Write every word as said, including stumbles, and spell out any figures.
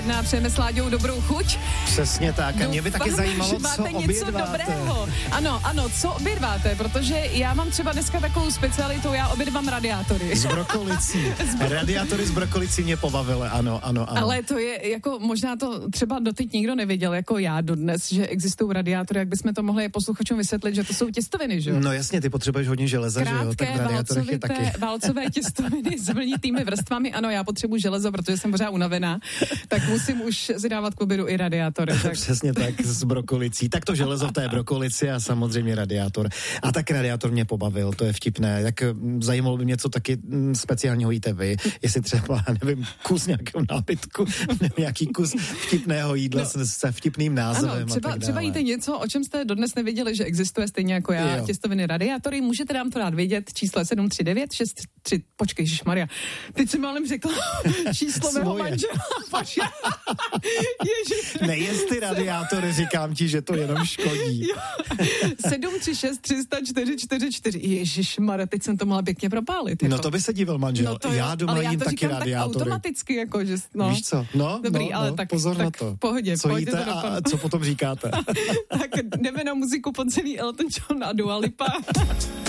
Na přejeme s Láďou dobrou chuť. Přesně tak. A mě by taky zajímalo, co obědváte. Dobrého. Ano, ano, co obědváte, protože já mám třeba dneska takovou specialitu, já obědvám radiátory. S brokolicí. Radiátory s brokolicí mě pobavily, ano, ano, ano. Ale to je jako, možná to třeba doteď nikdo nevěděl, jako já dodnes, že existují radiátory, jak bychom to mohli posluchačům vysvětlit, že to jsou těstoviny, že jo? No jasně, ty potřebuješ hodně železa, krátké, že jo? Tak v radiátorech je taky. válcové těstoviny s vlnitými vrstvami, ano, já potřebuji železo, protože jsem pořád unavená, tak musím už si dávat k obědu i radiátory. Tak. Přesně tak, s brokolicí. Tak to železo v té brokolici a samozřejmě radiátor. A tak radiátor mě pobavil, to je vtipné. Jak zajímalo by mě, co taky speciálního jíte vy, jestli třeba, nevím, kus nějakého nábytku, nějaký kus vtipného jídla no. se vtipným názvem. Ano, třeba, a tak třeba jíte něco, o čem jste dodnes nevěděli, že existuje stejně jako já, jo. Těstoviny radiátory. Můžete nám to dát vědět, číslo sedm tři devět šest tři, počkej, ježišmarja, teď jsem málem řekla číslo mého manžela. Nejez ty radiátory, říkám ti, že to jenom škodí. sedm tři šest tři nula čtyři čtyři čtyři. Ježišmarja, teď jsem to mohla pěkně propálit. Jako. No to by se divil manžel. No já doma ale jím já to taky radiátory. Tak automaticky, jako, že, no. Víš co? No, dobrý, no, ale no, tak, pozor tak na to. v pohodě. Co jíte a, a co potom říkáte? Tak jdeme na muziku po celý Elton John a Dua Lipa.